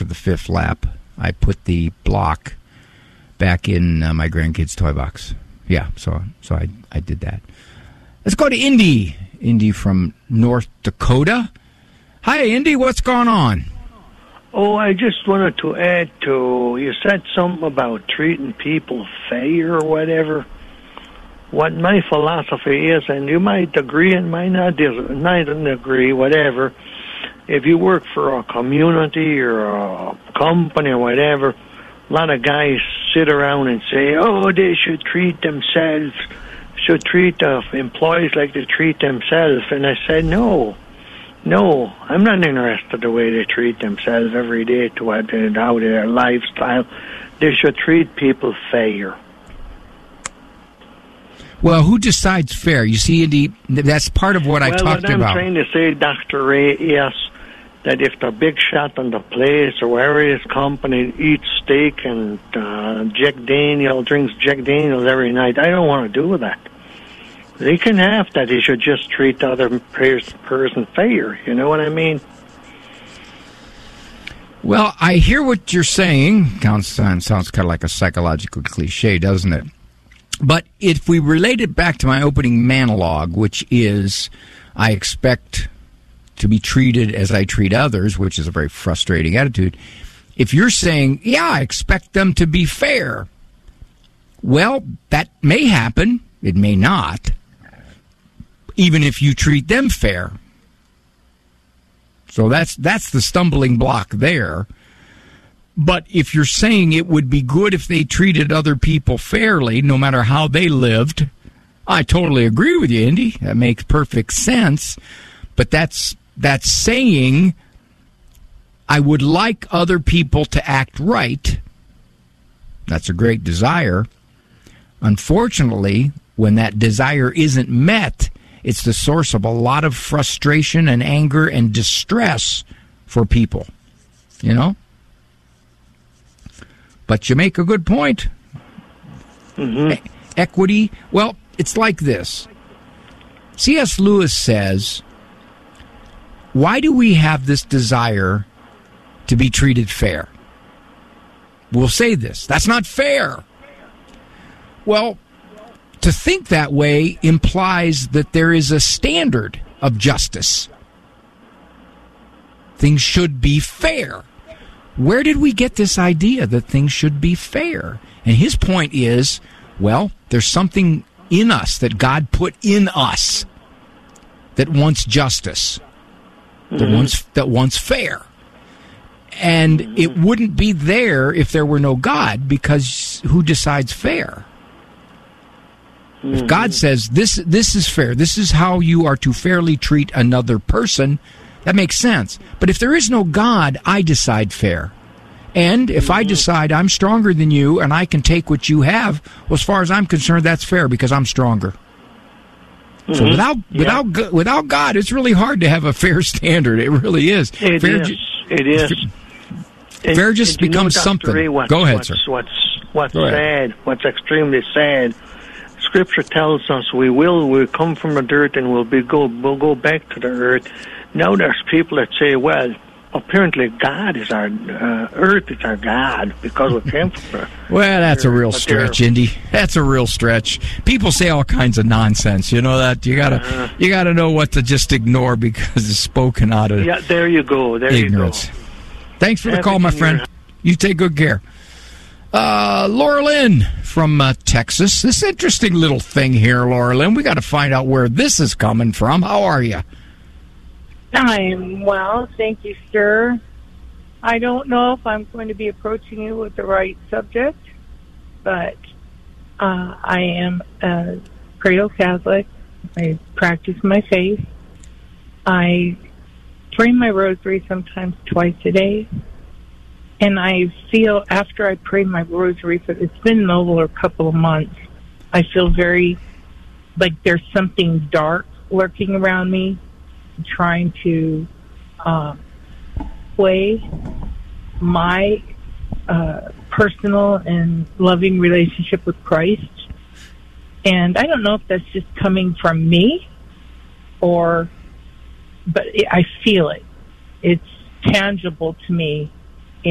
after the 5th lap, I put the block back in my grandkids' toy box. Yeah, so I did that. Let's go to Indy. Indy from North Dakota. Hi, Indy. What's going on? Oh, I just wanted to add to, you said something about treating people fair or whatever. What my philosophy is, and you might agree and might not agree, whatever, if you work for a community or a company or whatever, a lot of guys sit around and say, oh, they should treat themselves, should treat employees like they treat themselves. And I said, no, I'm not interested in the way they treat themselves every day to how their lifestyle. They should treat people fair. Well, who decides fair? You see, Indy, that's part of what I talked about. What I'm trying to say, Dr. Ray, is that if the big shot on the place or wherever his company eats steak and drinks Jack Daniels every night, I don't want to do that. They can have that. He should just treat the other person fair. You know what I mean? Well, I hear what you're saying. Sounds kind of like a psychological cliche, doesn't it? But if we relate it back to my opening monologue, which is I expect to be treated as I treat others, which is a very frustrating attitude, if you're saying, yeah, I expect them to be fair, well, that may happen. It may not, even if you treat them fair. So that's the stumbling block there. But if you're saying it would be good if they treated other people fairly, no matter how they lived, I totally agree with you, Indy. That makes perfect sense. But that's saying I would like other people to act right. That's a great desire. Unfortunately, when that desire isn't met, it's the source of a lot of frustration and anger and distress for people. You know? But you make a good point. Mm-hmm. Equity, well, it's like this. C.S. Lewis says, why do we have this desire to be treated fair? We'll say this, that's not fair. Well, to think that way implies that there is a standard of justice. Things should be fair. Where did we get this idea that things should be fair? And his point is, well, there's something in us that God put in us that wants justice, that wants fair. And it wouldn't be there if there were no God, because who decides fair? If God says, this is fair, this is how you are to fairly treat another person, that makes sense. But if there is no God, I decide fair. And if I decide I'm stronger than you and I can take what you have, well, as far as I'm concerned, that's fair because I'm stronger. So without God, it's really hard to have a fair standard. It really is. It is. Fair just becomes something. Ray, Go ahead, sir. What's sad, what's extremely sad, Scripture tells us we'll come from the dirt and we'll go back to the earth. Now there's people that say, well, apparently God is our earth is our God because we came from. Well, that's a real stretch, Indy. That's a real stretch. People say all kinds of nonsense. You know that you gotta know what to just ignore because it's spoken out of there you go. Ignorance. You go. Thanks for the call, my friend. You take good care. Laura Lynn from Texas. This interesting little thing here, Laura Lynn. We got to find out where this is coming from. How are you? I'm well, thank you, sir. I don't know if I'm going to be approaching you with the right subject, but I am a cradle Catholic. I practice my faith. I pray my rosary sometimes twice a day. And I feel after I pray my rosary, it's been over a couple of months, I feel very like there's something dark lurking around me, trying to play my personal and loving relationship with Christ. And I don't know if that's just coming from me but I feel it. It's tangible to me.